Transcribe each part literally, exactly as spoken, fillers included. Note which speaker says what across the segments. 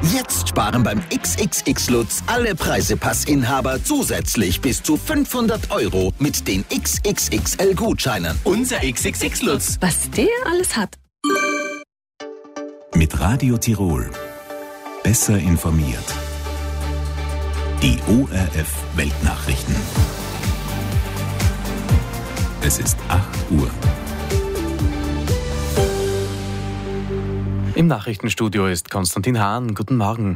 Speaker 1: Jetzt sparen beim X X X Lutz alle Preisepassinhaber zusätzlich bis zu fünfhundert Euro mit den X X X L-Gutscheinen.
Speaker 2: Unser X X X Lutz.
Speaker 3: Was der alles hat.
Speaker 4: Mit Radio Tirol. Besser informiert. Die O R F Weltnachrichten. Es ist acht Uhr.
Speaker 5: Im Nachrichtenstudio ist Konstantin Hahn. Guten Morgen.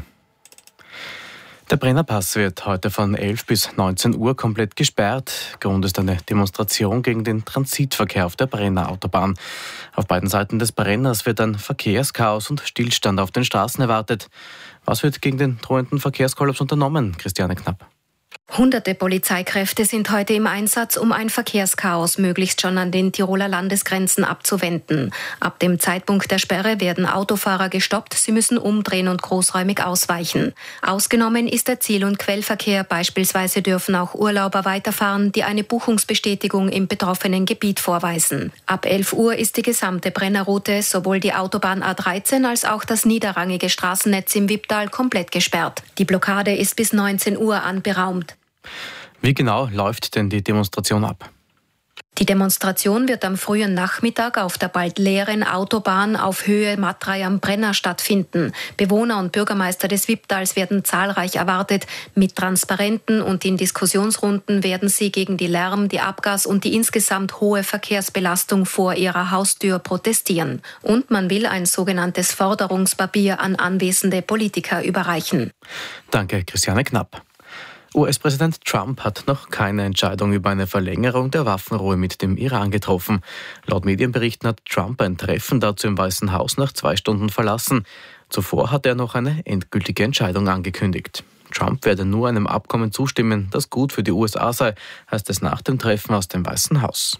Speaker 5: Der Brennerpass wird heute von elf bis neunzehn Uhr komplett gesperrt. Grund ist eine Demonstration gegen den Transitverkehr auf der Brenner Autobahn. Auf beiden Seiten des Brenners wird ein Verkehrschaos und Stillstand auf den Straßen erwartet. Was wird gegen den drohenden Verkehrskollaps unternommen? Christiane Knapp.
Speaker 6: Hunderte Polizeikräfte sind heute im Einsatz, um ein Verkehrschaos möglichst schon an den Tiroler Landesgrenzen abzuwenden. Ab dem Zeitpunkt der Sperre werden Autofahrer gestoppt, sie müssen umdrehen und großräumig ausweichen. Ausgenommen ist der Ziel- und Quellverkehr, beispielsweise dürfen auch Urlauber weiterfahren, die eine Buchungsbestätigung im betroffenen Gebiet vorweisen. Ab elf Uhr ist die gesamte Brennerroute, sowohl die Autobahn A dreizehn als auch das niederrangige Straßennetz im Wipptal komplett gesperrt. Die Blockade ist bis neunzehn Uhr anberaumt.
Speaker 5: Wie genau läuft denn die Demonstration ab?
Speaker 6: Die Demonstration wird am frühen Nachmittag auf der bald leeren Autobahn auf Höhe Matrei am Brenner stattfinden. Bewohner und Bürgermeister des Wipptals werden zahlreich erwartet. Mit Transparenten und in Diskussionsrunden werden sie gegen die Lärm-, die Abgas- und die insgesamt hohe Verkehrsbelastung vor ihrer Haustür protestieren. Und man will ein sogenanntes Forderungspapier an anwesende Politiker überreichen.
Speaker 5: Danke, Christiane Knapp. U S-Präsident Trump hat noch keine Entscheidung über eine Verlängerung der Waffenruhe mit dem Iran getroffen. Laut Medienberichten hat Trump ein Treffen dazu im Weißen Haus nach zwei Stunden verlassen. Zuvor hat er noch eine endgültige Entscheidung angekündigt. Trump werde nur einem Abkommen zustimmen, das gut für die U S A sei, heißt es nach dem Treffen aus dem Weißen Haus.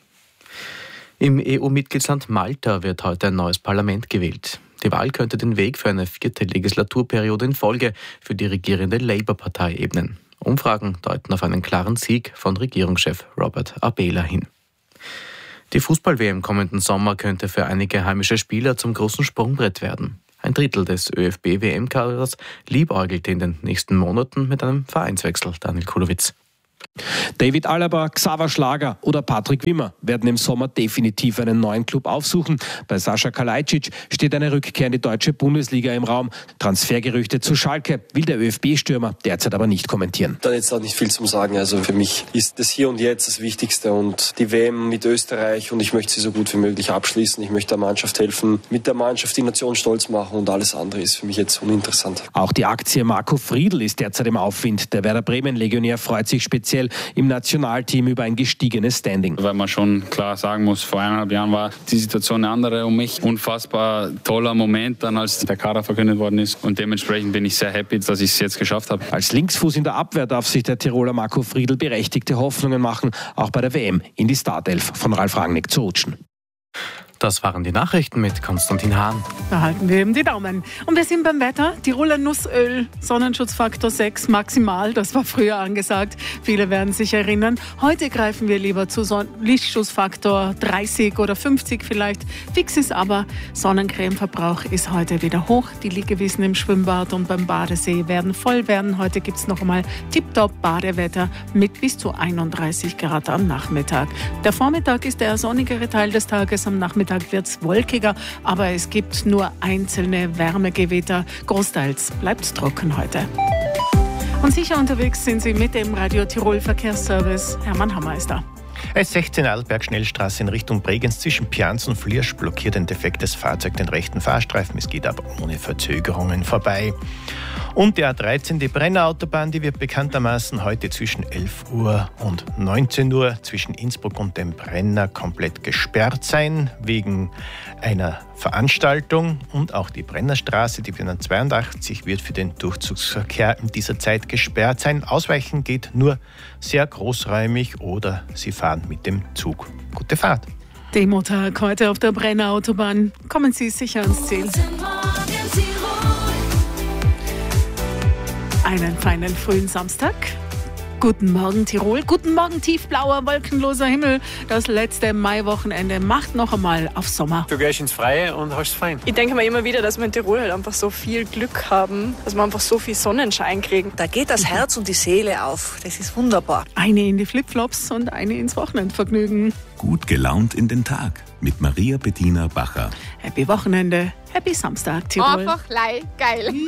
Speaker 5: Im E U-Mitgliedsland Malta wird heute ein neues Parlament gewählt. Die Wahl könnte den Weg für eine vierte Legislaturperiode in Folge für die regierende Labour-Partei ebnen. Umfragen deuten auf einen klaren Sieg von Regierungschef Robert Abela hin. Die Fußball-W M kommenden Sommer könnte für einige heimische Spieler zum großen Sprungbrett werden. Ein Drittel des Ö F B-W M-Kaders liebäugelt in den nächsten Monaten mit einem Vereinswechsel. Daniel Kulowitz.
Speaker 7: David Alaba, Xaver Schlager oder Patrick Wimmer werden im Sommer definitiv einen neuen Club aufsuchen. Bei Sascha Kalajdzic steht eine Rückkehr in die deutsche Bundesliga im Raum. Transfergerüchte zu Schalke will der Ö F B-Stürmer derzeit aber nicht kommentieren.
Speaker 8: Da jetzt auch nicht viel zum Sagen. Also für mich ist das Hier und Jetzt das Wichtigste und die W M mit Österreich und ich möchte sie so gut wie möglich abschließen. Ich möchte der Mannschaft helfen, mit der Mannschaft die Nation stolz machen und alles andere ist für mich jetzt uninteressant.
Speaker 7: Auch die Aktie Marco Friedl ist derzeit im Aufwind. Der Werder Bremen-Legionär freut sich speziell im Nationalteam über ein gestiegenes Standing.
Speaker 9: Weil man schon klar sagen muss, vor eineinhalb Jahren war die Situation eine andere um mich. Unfassbar toller Moment, dann als der Kader verkündet worden ist. Und dementsprechend bin ich sehr happy, dass ich es jetzt geschafft habe.
Speaker 7: Als Linksfuß in der Abwehr darf sich der Tiroler Marco Friedl berechtigte Hoffnungen machen, auch bei der W M in die Startelf von Ralf Rangnick zu rutschen.
Speaker 5: Das waren die Nachrichten mit Konstantin Hahn.
Speaker 10: Da halten wir ihm die Daumen. Und wir sind beim Wetter. Tiroler Nussöl, Sonnenschutzfaktor sechs maximal. Das war früher angesagt. Viele werden sich erinnern. Heute greifen wir lieber zu Son- Lichtschutzfaktor dreißig oder fünfzig vielleicht. Fix ist aber, Sonnencremeverbrauch ist heute wieder hoch. Die Liegewiesen im Schwimmbad und beim Badesee werden voll werden. Heute gibt es noch einmal tipptopp Badewetter mit bis zu einunddreißig Grad am Nachmittag. Der Vormittag ist der sonnigere Teil des Tages. Am Nachmittag wird es wolkiger, aber es gibt nur einzelne Wärmegewitter. Großteils bleibt es trocken heute. Und sicher unterwegs sind Sie mit dem Radio Tirol Verkehrsservice. Hermann Hammer ist da.
Speaker 11: S sechzehn Alberg-Schnellstraße in Richtung Bregenz zwischen Pianz und Fliersch blockiert ein defektes Fahrzeug den rechten Fahrstreifen. Es geht aber ohne Verzögerungen vorbei. Und die A dreizehn, die Brenner Autobahn, die wird bekanntermaßen heute zwischen elf Uhr und neunzehn Uhr zwischen Innsbruck und dem Brenner komplett gesperrt sein, wegen einer Veranstaltung. Und auch die Brennerstraße, die B zweiundachtzig, wird für den Durchzugsverkehr in dieser Zeit gesperrt sein. Ausweichen geht nur sehr großräumig oder Sie fahren mit dem Zug. Gute Fahrt.
Speaker 10: Demotag heute auf der Brenner Autobahn. Kommen Sie sicher ans Ziel. Einen feinen frühen Samstag. Guten Morgen Tirol, guten Morgen tiefblauer, wolkenloser Himmel. Das letzte Maiwochenende macht noch einmal auf Sommer.
Speaker 2: Du gehst ins Freie und hast es fein.
Speaker 3: Ich denke mir immer wieder, dass wir in Tirol halt einfach so viel Glück haben, dass wir einfach so viel Sonnenschein kriegen.
Speaker 12: Da geht das Herz und die Seele auf. Das ist wunderbar.
Speaker 10: Eine in die Flipflops und eine ins Wochenendvergnügen.
Speaker 4: Gut gelaunt in den Tag mit Maria Bettina Bacher.
Speaker 10: Happy Wochenende, Happy Samstag Tirol.
Speaker 13: Einfach gleich geil.